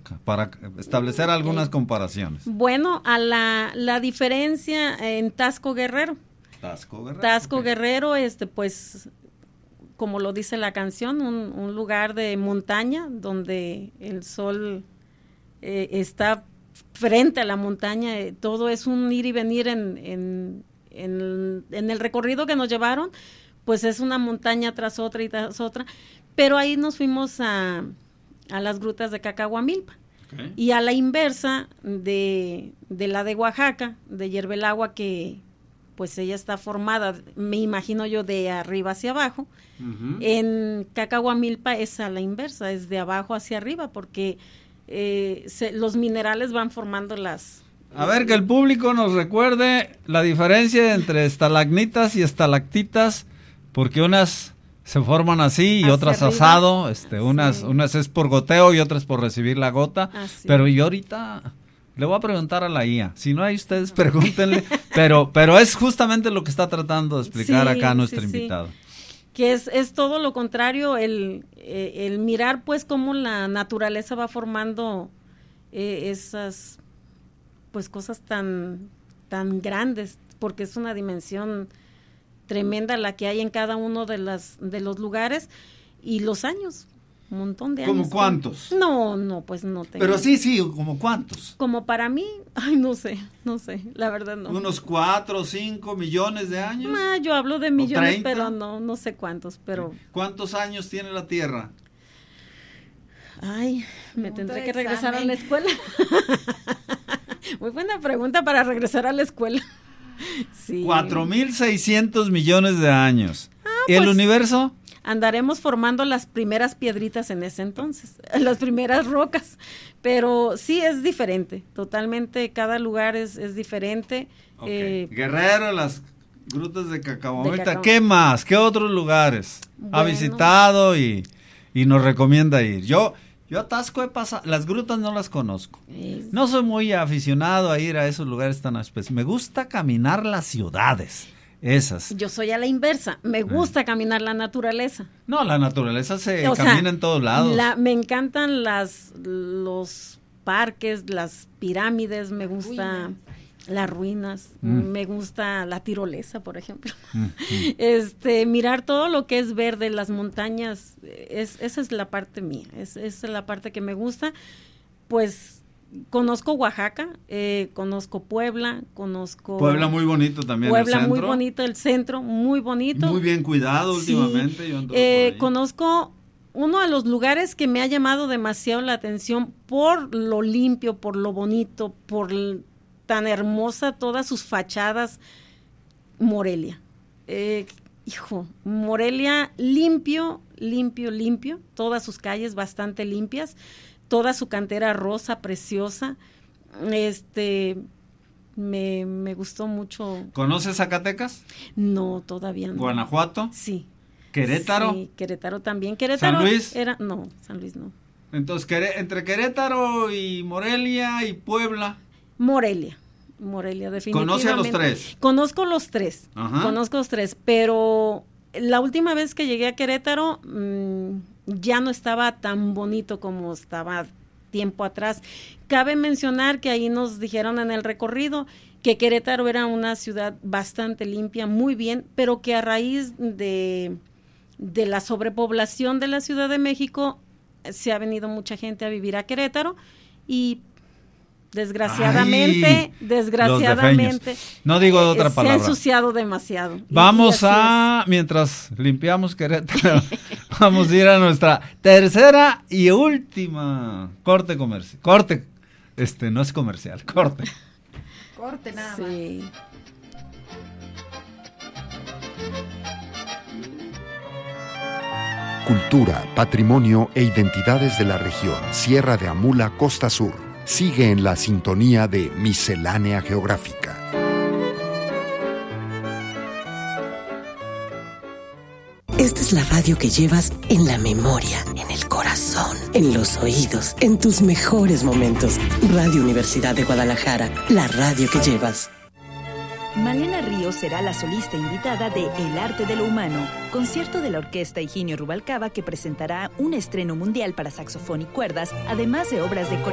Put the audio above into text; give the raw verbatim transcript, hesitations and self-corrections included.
Oaxaca, para establecer algunas comparaciones. Bueno, a la, la diferencia en Taxco Guerrero. Taxco Guerrero. Taxco okay. Guerrero, este, pues, como lo dice la canción, un, un lugar de montaña donde el sol eh, está frente a la montaña, eh, todo es un ir y venir en, en, en, en el recorrido que nos llevaron, pues es una montaña tras otra y tras otra, pero ahí nos fuimos a, a las grutas de Cacahuamilpa. Okay. Y a la inversa de, de la de Oaxaca, de Yerbelagua, que pues ella está formada, me imagino yo, de arriba hacia abajo. Uh-huh. En Cacahuamilpa es a la inversa, es de abajo hacia arriba, porque eh, se, los minerales van formando las... A ver, que el público nos recuerde la diferencia entre estalagmitas y estalactitas, porque unas se forman así y hacia otras arriba. Asado, este, unas, sí. unas es por goteo y otras por recibir la gota, así. Pero yo ahorita... Le voy a preguntar a la I A, si no hay ustedes pregúntenle, pero pero es justamente lo que está tratando de explicar sí, acá nuestro sí, invitado. Sí. Que es, es todo lo contrario, el, eh, el mirar pues cómo la naturaleza va formando eh, esas pues cosas tan, tan grandes, porque es una dimensión tremenda la que hay en cada uno de, las, de los lugares y los años. Un montón de años. ¿Como cuántos? Que... No, no, pues no tengo. Pero sí, sí, ¿como cuántos? Como para mí, ay, no sé, no sé, la verdad no. ¿Unos cuatro, cinco millones de años? Ah, yo hablo de millones, pero no, no sé cuántos, pero... ¿Cuántos años tiene la Tierra? Ay, me Punto tendré que regresar examen. a la escuela. Muy buena pregunta para regresar a la escuela. Sí. Cuatro mil seiscientos millones de años. Ah, ¿Y pues... el universo? Andaremos formando las primeras piedritas en ese entonces, las primeras rocas, pero sí es diferente, totalmente, cada lugar es, es diferente. Okay. Eh, Guerrero, las grutas de Cacahuamilpa, ¿qué más? ¿Qué otros lugares bueno. ha visitado y, y nos recomienda ir? Yo, yo a Taxco he pasado, las grutas no las conozco, es... no soy muy aficionado a ir a esos lugares tan específicos, me gusta caminar las ciudades. Esas. Yo soy a la inversa, me gusta ah. caminar la naturaleza. No, la naturaleza se o camina sea, en todos lados. La, me encantan las los parques, las pirámides, me gusta ruinas. las ruinas, mm. me gusta la tirolesa, por ejemplo. Mm. Este, mirar todo lo que es verde, las montañas, es, esa es la parte mía, es, esa es la parte que me gusta. Pues conozco Oaxaca, eh, conozco Puebla, conozco... Puebla muy bonito también, Puebla el centro. muy bonito, el centro muy bonito. Muy bien cuidado sí. últimamente. Yo eh, conozco uno de los lugares que me ha llamado demasiado la atención por lo limpio, por lo bonito, por l- tan hermosa todas sus fachadas, Morelia. Eh, hijo, Morelia limpio, limpio, limpio, todas sus calles bastante limpias, toda su cantera rosa, preciosa, este, me, me gustó mucho. ¿Conoces Zacatecas? No, todavía no. ¿Guanajuato? Sí. ¿Querétaro? Sí, Querétaro también. ¿Querétaro? ¿San Luis? Era, no, San Luis no. Entonces, entre Querétaro y Morelia y Puebla. Morelia, Morelia, definitivamente. ¿Conoce a los tres? Conozco los tres, Ajá. conozco los tres, pero la última vez que llegué a Querétaro... Mmm, ya no estaba tan bonito como estaba tiempo atrás. Cabe mencionar que ahí nos dijeron en el recorrido que Querétaro era una ciudad bastante limpia, muy bien, pero que a raíz de, de la sobrepoblación de la Ciudad de México se ha venido mucha gente a vivir a Querétaro y desgraciadamente, Ay, desgraciadamente, no digo de otra eh, palabra. Se ha ensuciado demasiado. Vamos a, es. mientras limpiamos Querétaro, vamos a ir a nuestra tercera y última corte comercial. Corte, este no es comercial, corte. Corte nada sí. más. Cultura, patrimonio e identidades de la región Sierra de Amula, Costa Sur. Sigue en la sintonía de Miscelánea Geográfica. Esta es la radio que llevas en la memoria, en el corazón, en los oídos, en tus mejores momentos. Radio Universidad de Guadalajara, la radio que llevas. Malena Ríos será la solista invitada de El Arte de lo Humano, concierto de la Orquesta Higinio Rubalcaba que presentará un estreno mundial para saxofón y cuerdas, además de obras de